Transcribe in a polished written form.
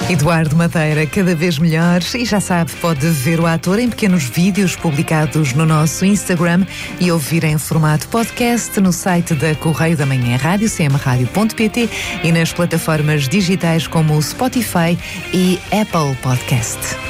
Eduardo Madeira, cada vez melhor, e já sabe, pode ver o ator em pequenos vídeos publicados no nosso Instagram e ouvir em formato podcast no site da Correio da Manhã, radiocmradio.pt e nas plataformas digitais como o Spotify e Apple Podcast.